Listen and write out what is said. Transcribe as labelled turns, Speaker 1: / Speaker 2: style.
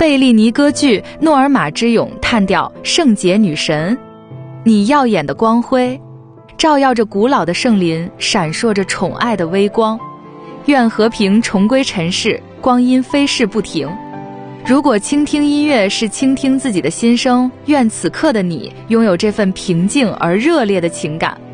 Speaker 1: 贝利尼歌剧《诺尔玛之咏》叹调圣洁女神，你耀眼的光辉照耀着古老的圣林，闪烁着宠爱的微光。愿和平重归尘世，光阴飞逝不停。如果倾听音乐是倾听自己的心声，愿此刻的你拥有这份平静而热烈的情感。